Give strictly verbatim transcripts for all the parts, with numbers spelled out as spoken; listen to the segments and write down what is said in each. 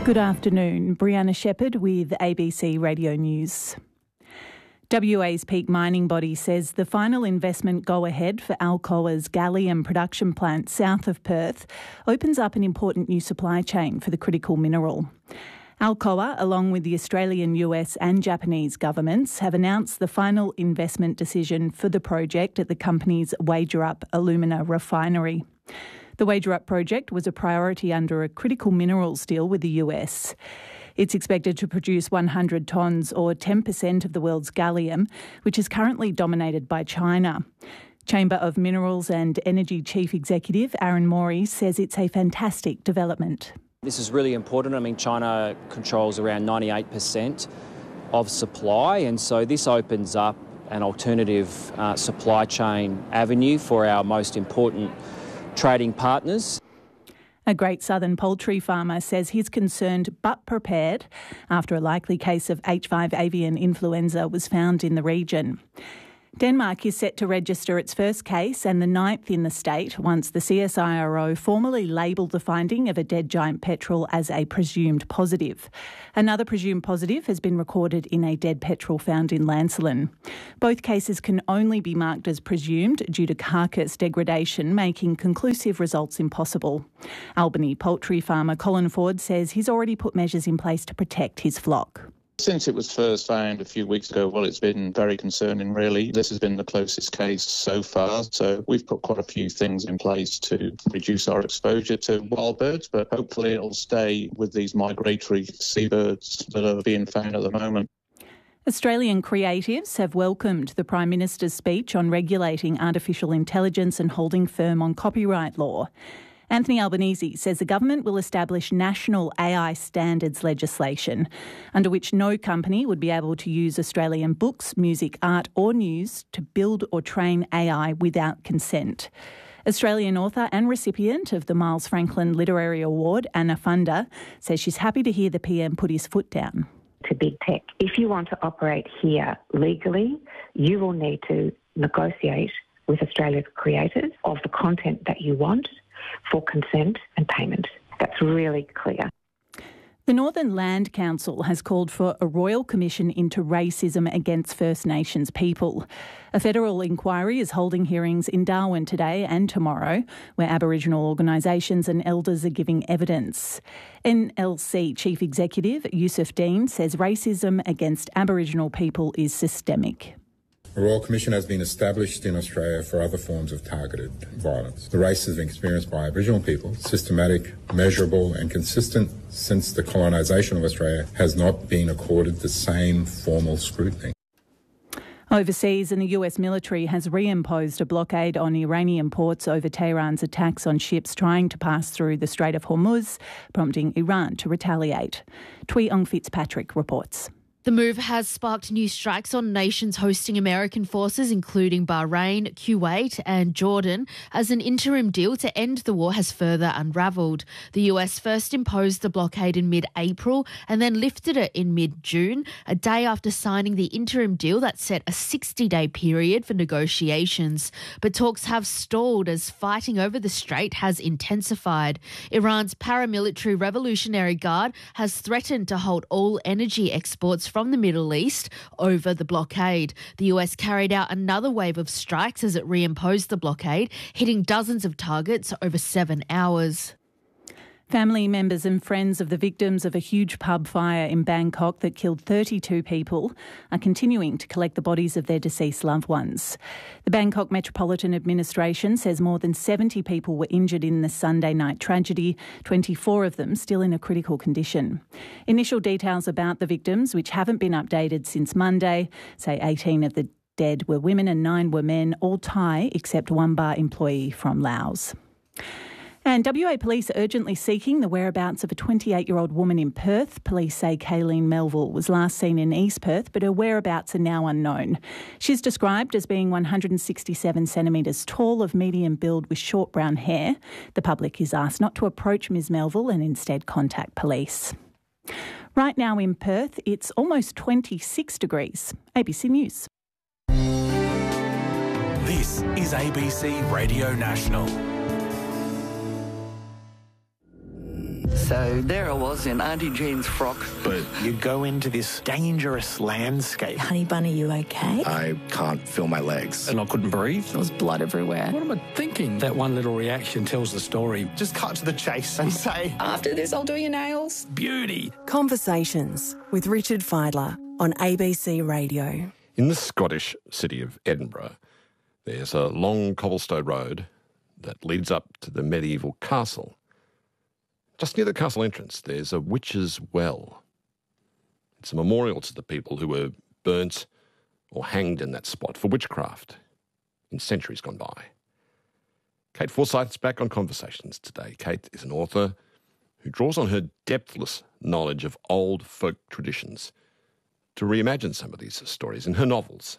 Good afternoon. Brianna Shepherd with A B C Radio News. W A's peak mining body says the final investment go-ahead for Alcoa's gallium production plant south of Perth opens up an important new supply chain for the critical mineral. Alcoa, along with the Australian, U S and Japanese governments, have announced the final investment decision for the project at the company's Wagerup alumina refinery. The Wagerup project was a priority under a critical minerals deal with the U S. It's expected to produce one hundred tonnes or ten percent of the world's gallium, which is currently dominated by China. Chamber of Minerals and Energy Chief Executive Aaron Morey says it's a fantastic development. This is really important. I mean, China controls around ninety-eight percent of supply, and so this opens up an alternative uh, supply chain avenue for our most important trading partners. A Great Southern poultry farmer says he's concerned but prepared after a likely case of H five avian influenza was found in the region. Denmark is set to register its first case and the ninth in the state once the C S I R O formally labelled the finding of a dead giant petrel as a presumed positive. Another presumed positive has been recorded in a dead petrel found in Lancelin. Both cases can only be marked as presumed due to carcass degradation, making conclusive results impossible. Albany poultry farmer Colin Ford says he's already put measures in place to protect his flock. Since it was first found a few weeks ago, well, it's been very concerning, really. This has been the closest case so far, so we've put quite a few things in place to reduce our exposure to wild birds, but hopefully it'll stay with these migratory seabirds that are being found at the moment. Australian creatives have welcomed the Prime Minister's speech on regulating artificial intelligence and holding firm on copyright law. Anthony Albanese says the government will establish national A I standards legislation, under which no company would be able to use Australian books, music, art or news to build or train A I without consent. Australian author and recipient of the Miles Franklin Literary Award, Anna Funder, says she's happy to hear the P M put his foot down. To big tech, if you want to operate here legally, you will need to negotiate with Australia's creators of the content that you want for consent and payment. That's really clear. The Northern Land Council has called for a royal commission into racism against First Nations people. A federal inquiry is holding hearings in Darwin today and tomorrow, where Aboriginal organisations and elders are giving evidence. N L C Chief Executive Yusuf Dean says racism against Aboriginal people is systemic. A Royal Commission has been established in Australia for other forms of targeted violence. The racism experienced by Aboriginal people, systematic, measurable and consistent since the colonisation of Australia, has not been accorded the same formal scrutiny. Overseas, and the U S military has reimposed a blockade on Iranian ports over Tehran's attacks on ships trying to pass through the Strait of Hormuz, prompting Iran to retaliate. Tui Ong Fitzpatrick reports. The move has sparked new strikes on nations hosting American forces, including Bahrain, Kuwait and Jordan, as an interim deal to end the war has further unravelled. The U S first imposed the blockade in mid-April and then lifted it in mid-June, a day after signing the interim deal that set a sixty-day period for negotiations. But talks have stalled as fighting over the strait has intensified. Iran's paramilitary Revolutionary Guard has threatened to halt all energy exports from the Middle East over the blockade. The U S carried out another wave of strikes as it reimposed the blockade, hitting dozens of targets over seven hours. Family members and friends of the victims of a huge pub fire in Bangkok that killed thirty-two people are continuing to collect the bodies of their deceased loved ones. The Bangkok Metropolitan Administration says more than seventy people were injured in the Sunday night tragedy, twenty-four of them still in a critical condition. Initial details about the victims, which haven't been updated since Monday, say eighteen of the dead were women and nine were men, all Thai except one bar employee from Laos. And W A police are urgently seeking the whereabouts of a twenty-eight-year-old woman in Perth. Police say Kayleen Melville was last seen in East Perth, but her whereabouts are now unknown. She's described as being one hundred sixty-seven centimetres tall, of medium build with short brown hair. The public is asked not to approach Miz Melville and instead contact police. Right now in Perth, it's almost twenty-six degrees. A B C News. This is A B C Radio National. So there I was in Auntie Jean's frock. But you go into this dangerous landscape. Honey Bunny, you okay? I can't feel my legs. And I couldn't breathe. There was blood everywhere. What am I thinking? That one little reaction tells the story. Just cut to the chase and say, after this, I'll do your nails. Beauty. Conversations with Richard Fidler on A B C Radio. In the Scottish city of Edinburgh, there's a long cobblestone road that leads up to the medieval castle. Just near the castle entrance, there's a witch's well. It's a memorial to the people who were burnt or hanged in that spot for witchcraft in centuries gone by. Kate Forsyth's back on Conversations today. Kate is an author who draws on her depthless knowledge of old folk traditions to reimagine some of these stories in her novels.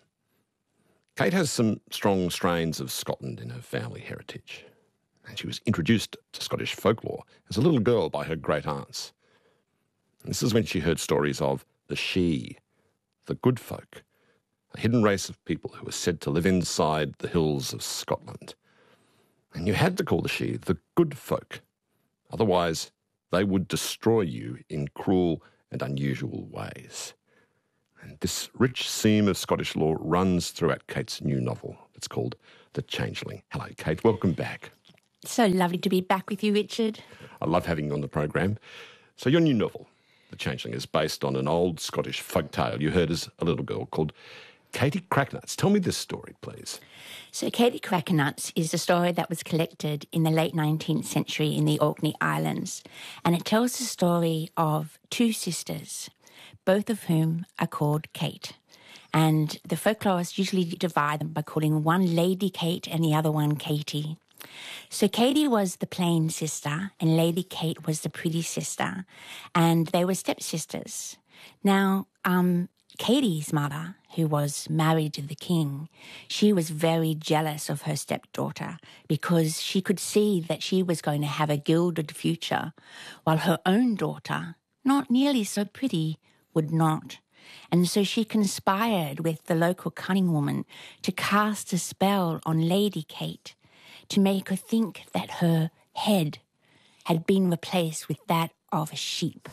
Kate has some strong strains of Scotland in her family heritage, and she was introduced to Scottish folklore as a little girl by her great aunts. And this is when she heard stories of the Sidhe, the good folk, a hidden race of people who were said to live inside the hills of Scotland. And you had to call the Sidhe the good folk, otherwise they would destroy you in cruel and unusual ways. And this rich seam of Scottish lore runs throughout Kate's new novel. It's called The Changeling. Hello, Kate. Welcome back. So lovely to be back with you, Richard. I love having you on the program. So your new novel, The Changeling, is based on an old Scottish folk tale you heard as a little girl called Katie Crackernuts. Tell me this story, please. So Katie Crackernuts is a story that was collected in the late nineteenth century in the Orkney Islands. And it tells the story of two sisters, both of whom are called Kate. And the folklorists usually divide them by calling one Lady Kate and the other one Katie. So Katie was the plain sister and Lady Kate was the pretty sister, and they were stepsisters. Now, um, Katie's mother, who was married to the king, she was very jealous of her stepdaughter because she could see that she was going to have a gilded future, while her own daughter, not nearly so pretty, would not. And so she conspired with the local cunning woman to cast a spell on Lady Kate to make her think that her head had been replaced with that of a sheep.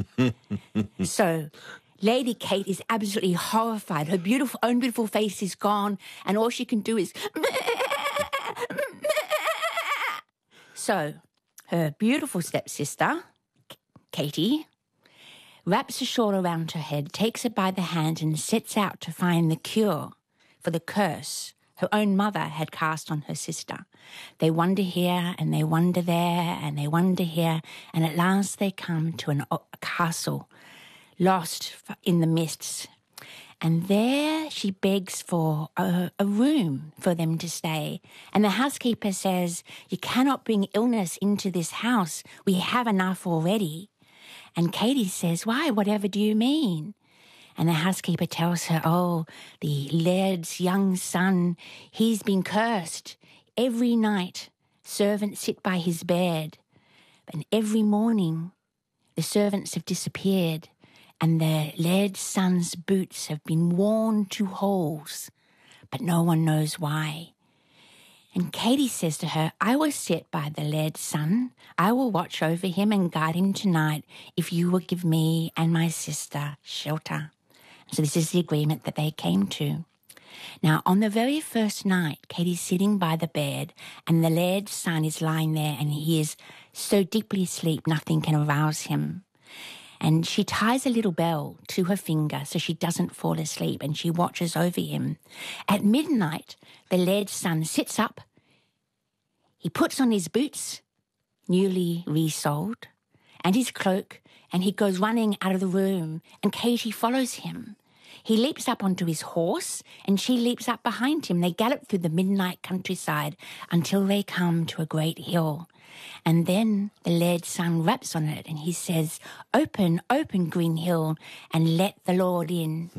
So Lady Kate is absolutely horrified. Her beautiful, own beautiful face is gone, and all she can do is... So her beautiful stepsister, Katie, wraps a shawl around her head, takes her by the hand and sets out to find the cure for the curse her own mother had cast on her sister. They wander here and they wander there and they wander here, and at last they come to an, a castle lost in the mists. And there she begs for a, a room for them to stay. And the housekeeper says, "You cannot bring illness into this house. We have enough already." And Katie says, "Why, whatever do you mean?" And the housekeeper tells her, "Oh, the laird's young son, he's been cursed. Every night, servants sit by his bed. And every morning, the servants have disappeared, and the laird's son's boots have been worn to holes, but no one knows why." And Katie says to her, "I will sit by the laird's son. I will watch over him and guard him tonight if you will give me and my sister shelter." So this is the agreement that they came to. Now, on the very first night, Katie's sitting by the bed and the laird's son is lying there and he is so deeply asleep nothing can arouse him. And she ties a little bell to her finger so she doesn't fall asleep, and she watches over him. At midnight, the laird's son sits up. He puts on his boots, newly resoled, and his cloak, and he goes running out of the room, and Katie follows him. He leaps up onto his horse, and she leaps up behind him. They gallop through the midnight countryside until they come to a great hill. And then the laird's son raps on it, and he says, "Open, open, green hill, and let the Lord in."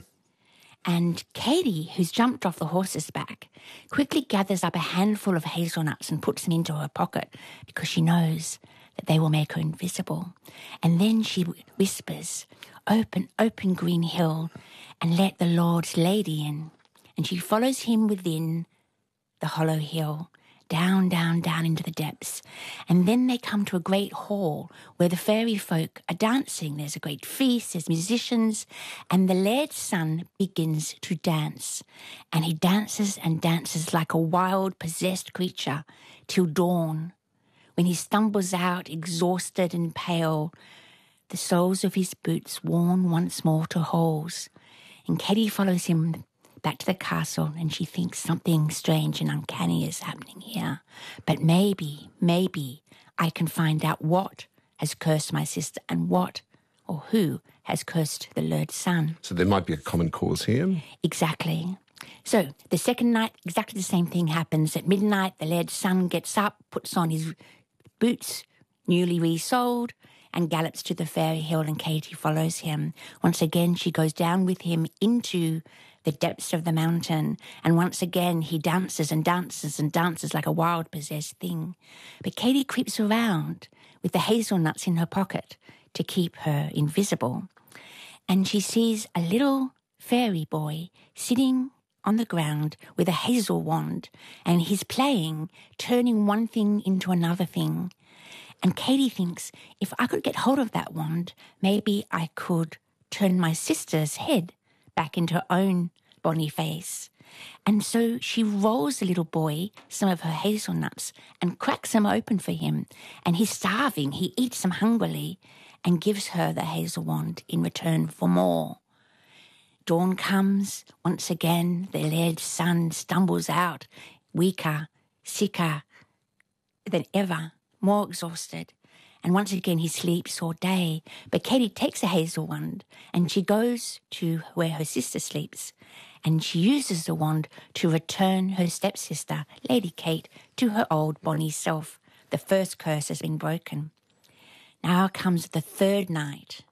And Katie, who's jumped off the horse's back, quickly gathers up a handful of hazelnuts and puts them into her pocket because she knows that they will make her invisible. And then she whispers, "Open, open, green hill, and let the Lord's lady in." And she follows him within the hollow hill, down, down, down into the depths. And then they come to a great hall where the fairy folk are dancing. There's a great feast, there's musicians, and the laird's son begins to dance. And he dances and dances like a wild, possessed creature till dawn, when he stumbles out, exhausted and pale, the soles of his boots worn once more to holes. And Katie follows him back to the castle, and she thinks something strange and uncanny is happening here. But maybe, maybe I can find out what has cursed my sister and what or who has cursed the laird's son. So there might be a common cause here? Exactly. So the second night, exactly the same thing happens. At midnight, the laird's son gets up, puts on his boots, newly resoled, and gallops to the fairy hill, and Katie follows him. Once again, she goes down with him into the depths of the mountain, and once again he dances and dances and dances like a wild possessed thing. But Katie creeps around with the hazelnuts in her pocket to keep her invisible, and she sees a little fairy boy sitting on the ground with a hazel wand, and he's playing, turning one thing into another thing. And Katie thinks, if I could get hold of that wand, maybe I could turn my sister's head back into her own bonny face. And so she rolls the little boy some of her hazelnuts and cracks them open for him. And he's starving. He eats them hungrily and gives her the hazel wand in return for more. Dawn comes. Once again, the laird's son stumbles out, weaker, sicker than ever, more exhausted. And once again he sleeps all day. But Katie takes a hazel wand and she goes to where her sister sleeps, and she uses the wand to return her stepsister, Lady Kate, to her old bonny self. The first curse has been broken. Now comes the third night.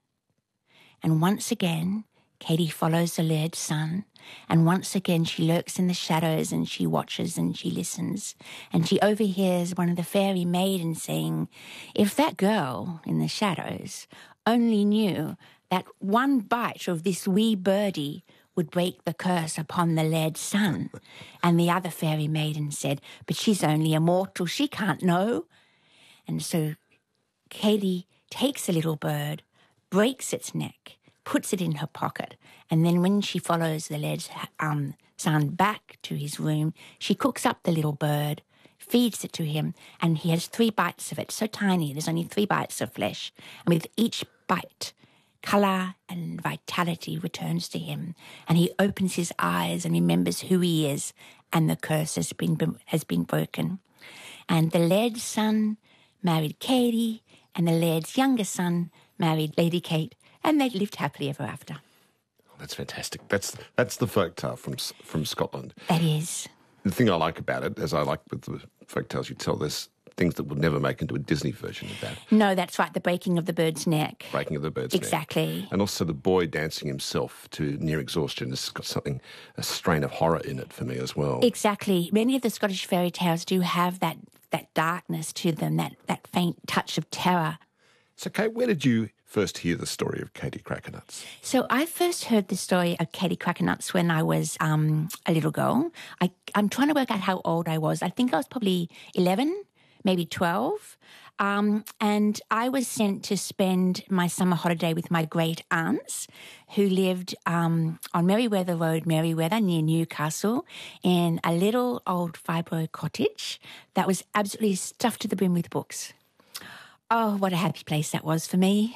And once again Katie follows the laird's son, and once again she lurks in the shadows and she watches and she listens, and she overhears one of the fairy maidens saying, if that girl in the shadows only knew that one bite of this wee birdie would break the curse upon the laird's son. And the other fairy maiden said, but she's only a mortal, she can't know. And so Katie takes the little bird, breaks its neck, puts it in her pocket, and then when she follows the laird's um, son back to his room, she cooks up the little bird, feeds it to him, and he has three bites of it, so tiny, there's only three bites of flesh. And with each bite, colour and vitality returns to him, and he opens his eyes and remembers who he is, and the curse has been has been broken. And the laird's son married Katie, and the laird's younger son married Lady Kate, and they lived happily ever after. Oh, that's fantastic. That's that's the folktale from from Scotland. That is. The thing I like about it, as I like with the folktales you tell, there's things that would never make into a Disney version of that. No, that's right, the breaking of the bird's neck. Breaking of the bird's exactly. neck. Exactly. And also the boy dancing himself to near exhaustion has got something, a strain of horror in it for me as well. Exactly. Many of the Scottish fairy tales do have that, that darkness to them, that, that faint touch of terror. So, Kate, where did you first hear the story of Katie Crackernuts? So I first heard the story of Katie Crackernuts when I was um, a little girl. I, I'm trying to work out how old I was. I think I was probably eleven, maybe twelve. Um, and I was sent to spend my summer holiday with my great aunts who lived um, on Merryweather Road, Merryweather, near Newcastle, in a little old fibro cottage that was absolutely stuffed to the brim with books. Oh, what a happy place that was for me.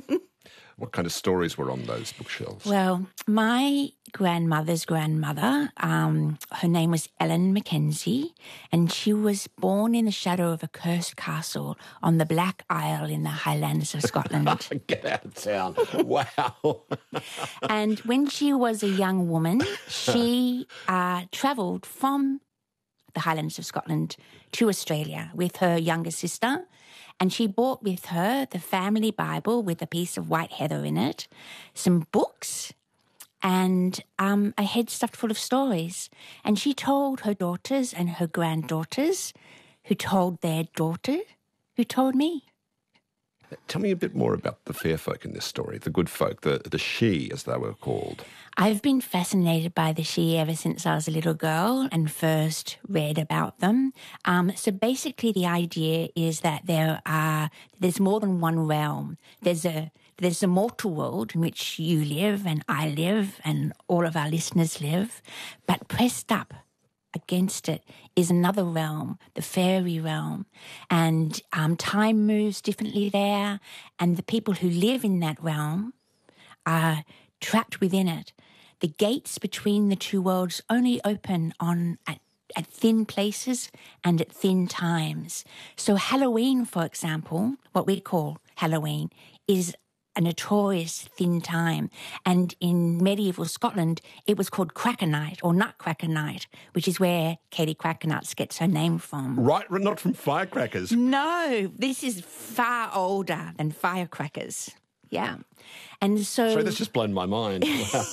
What kind of stories were on those bookshelves? Well, my grandmother's grandmother, um, her name was Ellen Mackenzie, and she was born in the shadow of a cursed castle on the Black Isle in the Highlands of Scotland. Get out of town. Wow. And when she was a young woman, she uh, travelled from the Highlands of Scotland to Australia with her younger sister. And she brought with her the family Bible with a piece of white heather in it, some books, and um, a head stuffed full of stories. And she told her daughters and her granddaughters, who told their daughter, who told me. Tell me a bit more about the fair folk in this story, the good folk, the, the she, as they were called. I've been fascinated by the she ever since I was a little girl and first read about them. Um, so basically the idea is that there are, there's more than one realm. There's a There's a mortal world in which you live and I live and all of our listeners live, but pressed up against it is another realm, the fairy realm. And um, time moves differently there, and the people who live in that realm are trapped within it. The gates between the two worlds only open on at, at thin places and at thin times. So Halloween, for example, what we call Halloween, is a notorious thin time. And in medieval Scotland, it was called Cracker Night or Nutcracker Night, which is where Katie Crackernuts gets her name from. Right, not from firecrackers. No, this is far older than firecrackers. Yeah. And so... Sorry, that's just blown my mind. Wow.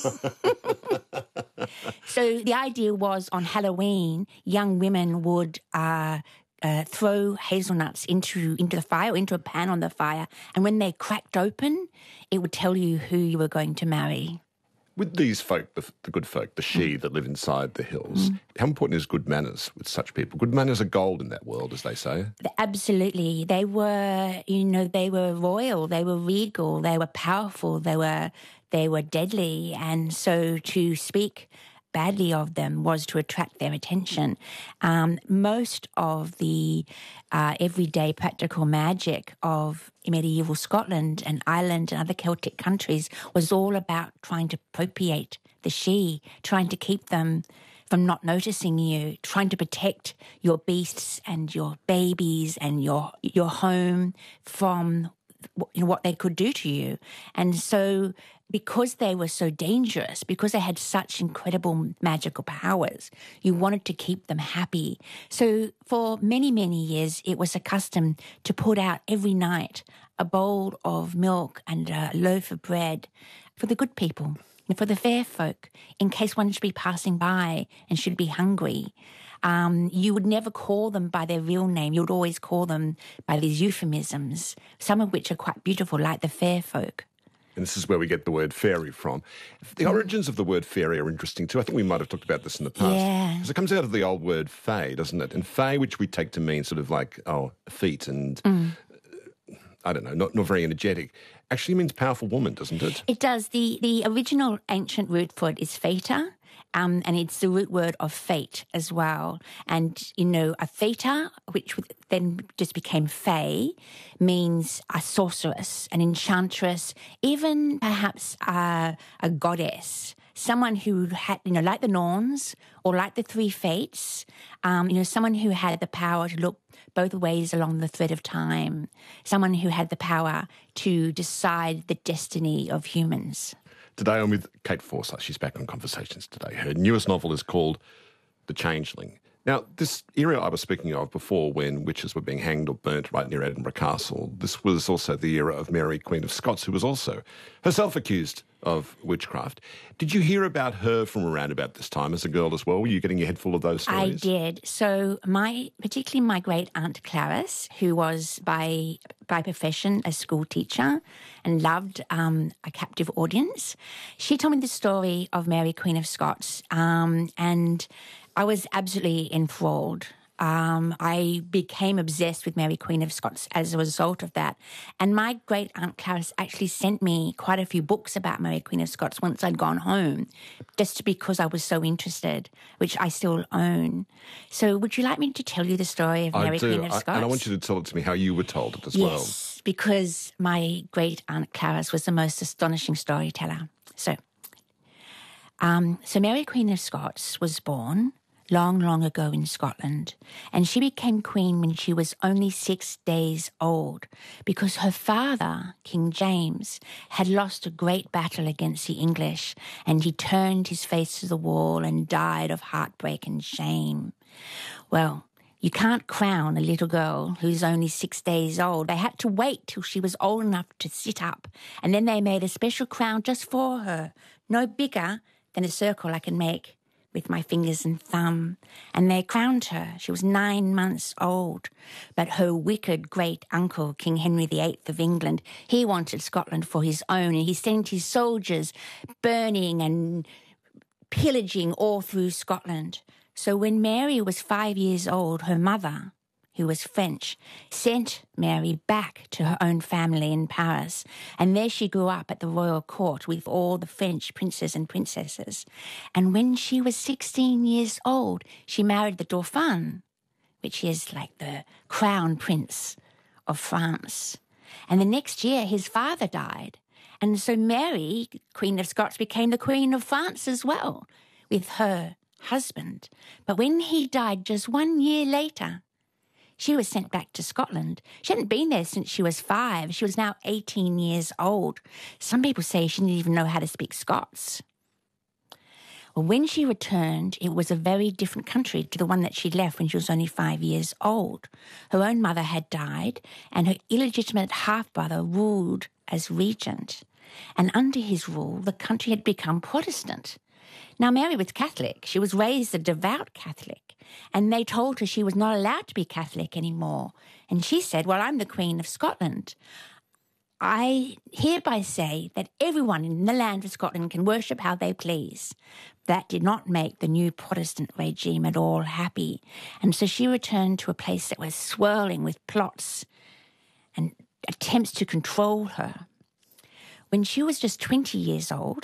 So the idea was on Halloween, young women would... Uh, Uh, throw hazelnuts into into the fire, into a pan on the fire, and when they cracked open, it would tell you who you were going to marry. With these folk, the, the good folk, the she mm. that live inside the hills, mm. how important is good manners with such people? Good manners are gold in that world, as they say. Absolutely. They were, you know, they were royal, they were regal, they were powerful, they were they were deadly, and so to speak badly of them was to attract their attention. Um, most of the uh, everyday practical magic of medieval Scotland and Ireland and other Celtic countries was all about trying to propitiate the she, trying to keep them from not noticing you, trying to protect your beasts and your babies and your your home from you know, what they could do to you. And so because they were so dangerous, because they had such incredible magical powers, you wanted to keep them happy. So for many, many years, it was a custom to put out every night a bowl of milk and a loaf of bread for the good people, for the fair folk, in case one should be passing by and should be hungry. Um, you would never call them by their real name. You would always call them by these euphemisms, some of which are quite beautiful, like the fair folk. And this is where we get the word fairy from. The origins of the word fairy are interesting too. I think we might have talked about this in the past. Yeah. Because it comes out of the old word fae, doesn't it? And fae, which we take to mean sort of like, oh, feet and, mm. uh, I don't know, not, not very energetic, actually means powerful woman, doesn't it? It does. The, the original ancient root for it is feta. Um, and it's the root word of fate as well. And, you know, a feta, which then just became fae, means a sorceress, an enchantress, even perhaps a, a goddess, someone who had, you know, like the Norns or like the three fates, um, you know, someone who had the power to look both ways along the thread of time, someone who had the power to decide the destiny of humans. Today I'm with Kate Forsyth. She's back on Conversations today. Her newest novel is called The Changeling. Now, this era I was speaking of before, when witches were being hanged or burnt right near Edinburgh Castle, this was also the era of Mary, Queen of Scots, who was also herself accused of witchcraft. Did you hear about her from around about this time as a girl as well? Were you getting your head full of those stories? I did. So my, particularly my great aunt Clarice, who was by by profession a school teacher and loved um, a captive audience, she told me the story of Mary, Queen of Scots, um, and I was absolutely enthralled. Um, I became obsessed with Mary, Queen of Scots as a result of that. And my great aunt Clarice actually sent me quite a few books about Mary, Queen of Scots once I'd gone home, just because I was so interested, which I still own. So would you like me to tell you the story of Mary, I do. Queen of Scots? I, and I want you to tell it to me how you were told it as yes, well. Yes, because my great aunt Clarice was the most astonishing storyteller. So, um, so Mary, Queen of Scots was born long, long ago in Scotland, and she became queen when she was only six days old because her father, King James, had lost a great battle against the English, and he turned his face to the wall and died of heartbreak and shame. Well, you can't crown a little girl who's only six days old. They had to wait till she was old enough to sit up, and then they made a special crown just for her, no bigger than a circle I can make with my fingers and thumb, and they crowned her. She was nine months old. But her wicked great-uncle, King Henry the Eighth of England, he wanted Scotland for his own, and he sent his soldiers burning and pillaging all through Scotland. So when Mary was five years old, her mother, who was French, sent Mary back to her own family in Paris. And there she grew up at the royal court with all the French princes and princesses. And when she was sixteen years old, she married the Dauphin, which is like the crown prince of France. And the next year, his father died. And so Mary, Queen of Scots, became the Queen of France as well, with her husband. But when he died just one year later, she was sent back to Scotland. She hadn't been there since she was five. She was now eighteen years old. Some people say she didn't even know how to speak Scots. Well, when she returned, it was a very different country to the one that she left when she was only five years old. Her own mother had died, and her illegitimate half-brother ruled as regent. And under his rule, the country had become Protestant. Now, Mary was Catholic. She was raised a devout Catholic. And they told her she was not allowed to be Catholic anymore. And she said, well, I'm the Queen of Scotland. I hereby say that everyone in the land of Scotland can worship how they please. That did not make the new Protestant regime at all happy. And so she returned to a place that was swirling with plots and attempts to control her. When she was just twenty years old,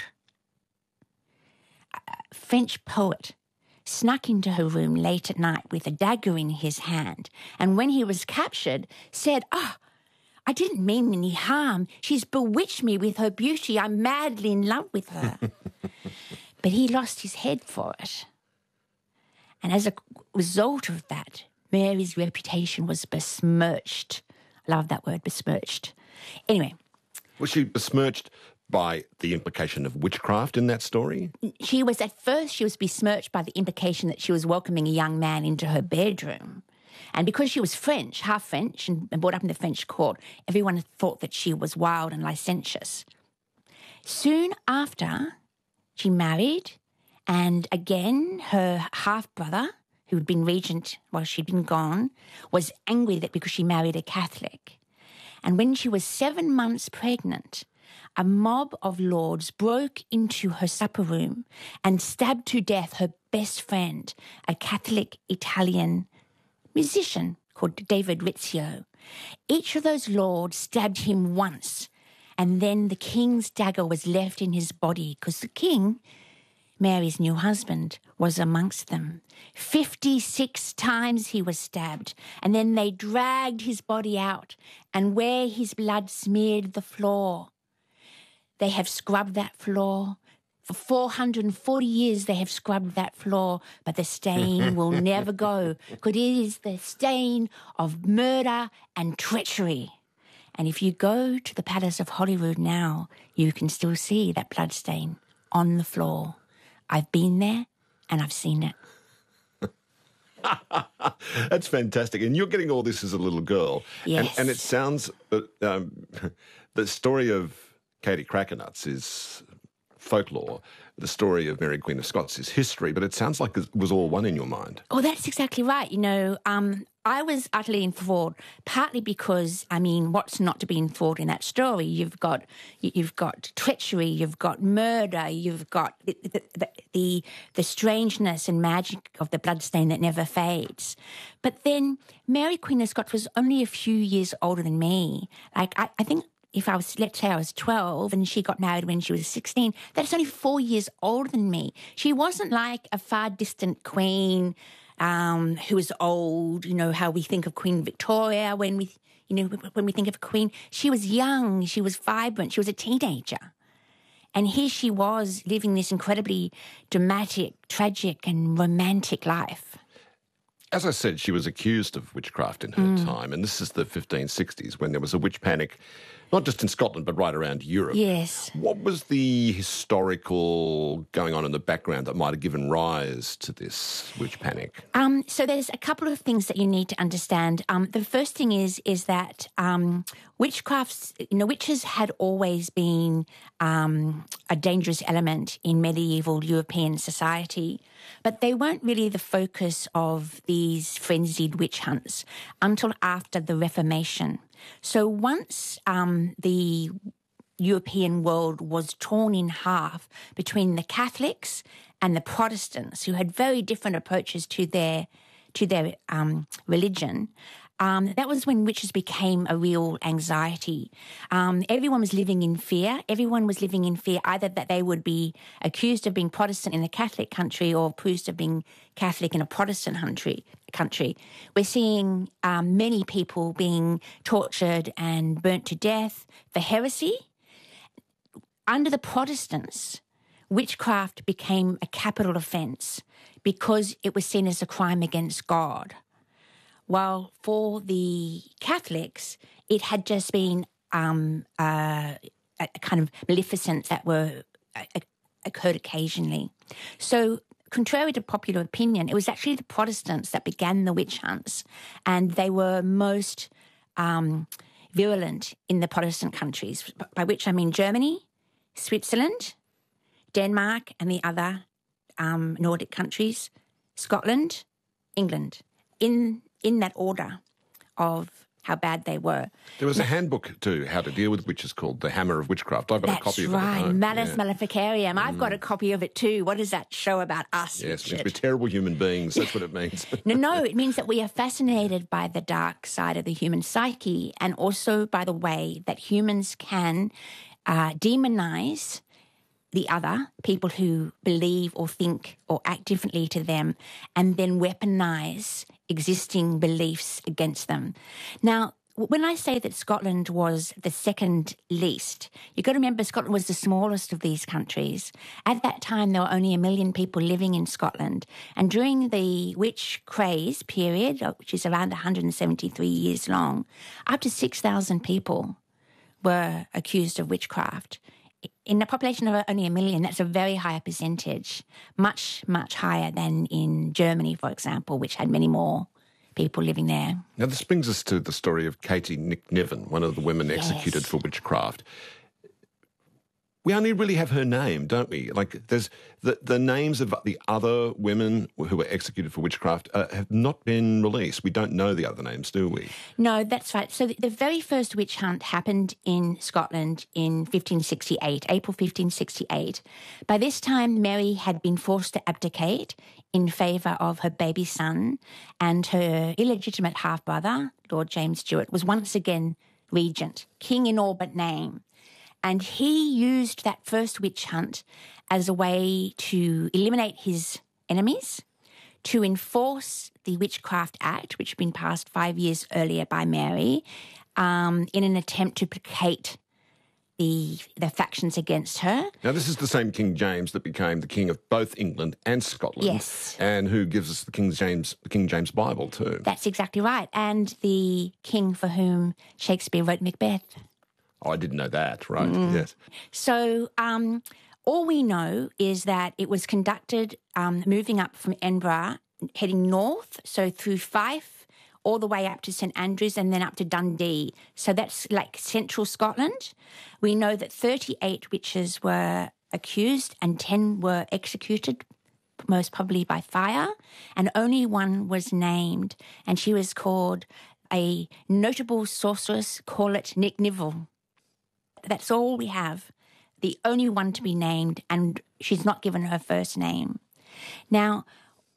a French poet snuck into her room late at night with a dagger in his hand, and when he was captured, said, ah, oh, I didn't mean any harm. She's bewitched me with her beauty. I'm madly in love with her. But he lost his head for it. And as a result of that, Mary's reputation was besmirched. I love that word, besmirched. Anyway. Was she besmirched by the implication of witchcraft in that story? She was, at first, she was besmirched by the implication that she was welcoming a young man into her bedroom. And because she was French, half French, and brought up in the French court, everyone thought that she was wild and licentious. Soon after, she married, and again, her half-brother, who had been regent while she'd been gone, was angry that because she married a Catholic. And when she was seven months pregnant, a mob of lords broke into her supper room and stabbed to death her best friend, a Catholic Italian musician called David Rizzio. Each of those lords stabbed him once, and then the king's dagger was left in his body because the king, Mary's new husband, was amongst them. Fifty-six times he was stabbed, and then they dragged his body out, and where his blood smeared the floor, they have scrubbed that floor. For four hundred forty years they have scrubbed that floor, but the stain will never go, because it is the stain of murder and treachery. And if you go to the Palace of Holyrood now, you can still see that blood stain on the floor. I've been there and I've seen it. That's fantastic. And you're getting all this as a little girl. Yes. And, and it sounds, uh, um, the story of Katie Crackernuts is folklore. The story of Mary Queen of Scots is history, but it sounds like it was all one in your mind. Oh, that's exactly right. You know, um, I was utterly enthralled, partly because, I mean, what's not to be enthralled in that story? You've got you've got treachery, you've got murder, you've got the the, the, the strangeness and magic of the bloodstain that never fades. But then Mary Queen of Scots was only a few years older than me. Like, I, I think if I was, let's say I was twelve and she got married when she was sixteen, that's only four years older than me. She wasn't like a far distant queen um, who was old, you know, how we think of Queen Victoria when we, you know, when we think of a queen. She was young, she was vibrant, she was a teenager. And here she was living this incredibly dramatic, tragic and romantic life. As I said, she was accused of witchcraft in her mm. time, and this is the fifteen sixties when there was a witch panic not just in Scotland, but right around Europe. Yes. What was the historical going on in the background that might have given rise to this witch panic? Um, so there's a couple of things that you need to understand. Um, the first thing is is that um, witchcrafts, you know, witches had always been um, a dangerous element in medieval European society, but they weren't really the focus of these frenzied witch hunts until after the Reformation. So once um, the European world was torn in half between the Catholics and the Protestants, who had very different approaches to their to their um, religion, um, that was when witches became a real anxiety. Um, everyone was living in fear. Everyone was living in fear either that they would be accused of being Protestant in a Catholic country or accused of being Catholic in a Protestant country. country. We're seeing um, many people being tortured and burnt to death for heresy. Under the Protestants, witchcraft became a capital offence because it was seen as a crime against God. While for the Catholics, it had just been um, uh, a kind of maleficence that were uh, occurred occasionally. So, contrary to popular opinion, it was actually the Protestants that began the witch hunts, and they were most um, virulent in the Protestant countries, by which I mean Germany, Switzerland, Denmark, and the other um, Nordic countries, Scotland, England, in in that order of how bad they were. There was a handbook to how to deal with witches called The Hammer of Witchcraft. I've got That's a copy right. of it. That's right, Malus yeah. Maleficarium. I've Mm. got a copy of it too. What does that show about us, Yes, Richard? we're terrible human beings. That's what it means. No, no, it means that we are fascinated by the dark side of the human psyche and also by the way that humans can uh, demonize the other, people who believe or think or act differently to them, and then weaponize existing beliefs against them. Now, when I say that Scotland was the second least, you've got to remember Scotland was the smallest of these countries. At that time, there were only a million people living in Scotland. And during the witch craze period, which is around one hundred seventy-three years long, up to six thousand people were accused of witchcraft. In a population of only a million, that's a very high percentage, much, much higher than in Germany, for example, which had many more people living there. Now, this brings us to the story of Katie Nick-Niven, one of the women Yes. executed for witchcraft. We only really have her name, don't we? Like, there's the, the names of the other women who were executed for witchcraft uh, have not been released. We don't know the other names, do we? No, that's right. So the, the very first witch hunt happened in Scotland in fifteen sixty-eight, April fifteen sixty-eight. By this time, Mary had been forced to abdicate in favour of her baby son, and her illegitimate half-brother, Lord James Stuart, was once again regent, king in all but name. And he used that first witch hunt as a way to eliminate his enemies, to enforce the Witchcraft Act, which had been passed five years earlier by Mary, um, in an attempt to placate the, the factions against her. Now, this is the same King James that became the king of both England and Scotland. Yes. And who gives us the King James, the King James Bible too. That's exactly right. And the king for whom Shakespeare wrote Macbeth. Oh, I didn't know that, right, Mm. yes. So um, all we know is that it was conducted um, moving up from Edinburgh, heading north, so through Fife, all the way up to St Andrews and then up to Dundee. So that's like central Scotland. We know that thirty-eight witches were accused and ten were executed, most probably by fire, and only one was named, and she was called a notable sorceress, call it Nick Nivel. That's all we have, the only one to be named, and she's not given her first name. Now,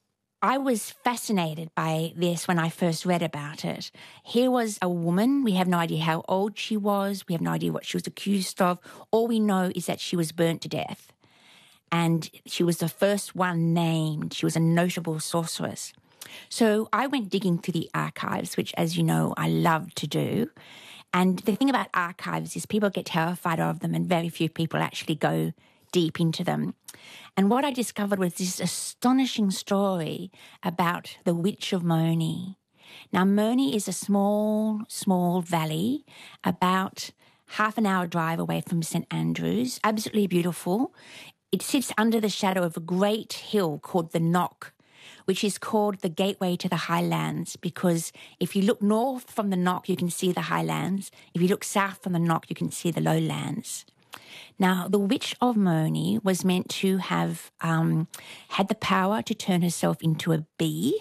I was fascinated by this when I first read about it. Here was a woman. We have no idea how old she was. We have no idea what she was accused of. All we know is that she was burnt to death. And she was the first one named. She was a notable sorceress. So I went digging through the archives, which, as you know, I love to do. And the thing about archives is people get terrified of them and very few people actually go deep into them. And what I discovered was this astonishing story about the Witch of Moni. Now, Moni is a small, small valley about half an hour drive away from St Andrews, absolutely beautiful. It sits under the shadow of a great hill called the Knock, which is called the gateway to the highlands, because if you look north from the Knock, you can see the highlands. If you look south from the Knock, you can see the lowlands. Now, the Witch of Moni was meant to have um, had the power to turn herself into a bee.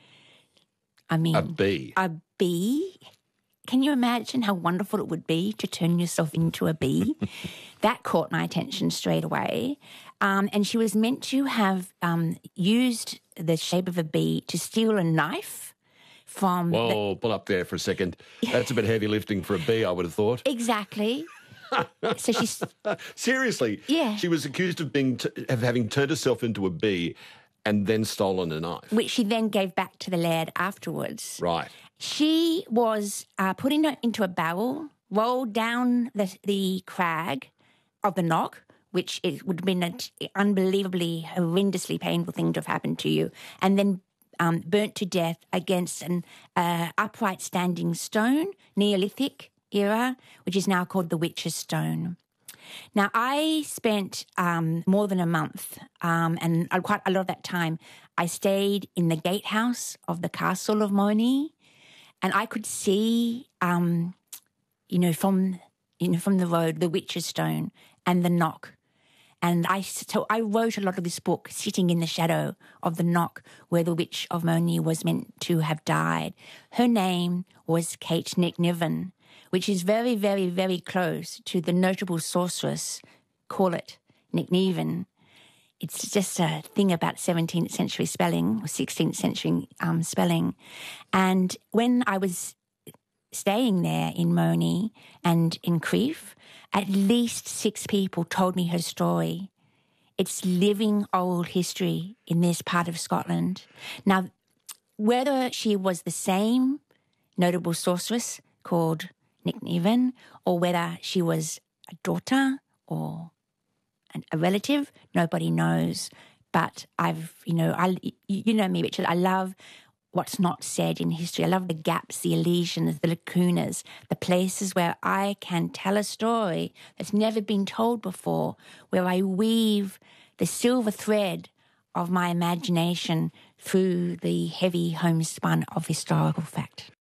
I mean... A bee? A bee. Can you imagine how wonderful it would be to turn yourself into a bee? That caught my attention straight away. Um, and she was meant to have um, used the shape of a bee to steal a knife from... Whoa, the... pull up there for a second. That's a bit heavy lifting for a bee, I would have thought. Exactly. So she's... Seriously? Yeah. She was accused of being t- of having turned herself into a bee and then stolen a knife. Which she then gave back to the laird afterwards. Right. She was uh, put in a, into a barrel, rolled down the, the crag of the Knock, which it would have been an unbelievably, horrendously painful thing to have happened to you, and then um, burnt to death against an uh, upright standing stone, Neolithic era, which is now called the Witch's Stone. Now, I spent um, more than a month, um, and quite a lot of that time, I stayed in the gatehouse of the Castle of Moni, and I could see, um, you know, from you know from the road, the Witch's Stone and the Knock. And I so I wrote a lot of this book sitting in the shadow of the Knock where the Witch of Moni was meant to have died. Her name was Kate Nickniven, which is very, very, very close to the notable sorceress, call it Nickniven. It's just a thing about seventeenth century spelling or sixteenth century um, spelling. And when I was staying there in Moni and in Crieff, at least six people told me her story. It's living old history in this part of Scotland. Now, whether she was the same notable sorceress called Nickniven, or whether she was a daughter or an, a relative, nobody knows. But I've, you know, I, you know me, Richard, I love what's not said in history. I love the gaps, the elisions, the lacunas, the places where I can tell a story that's never been told before, where I weave the silver thread of my imagination through the heavy homespun of historical fact.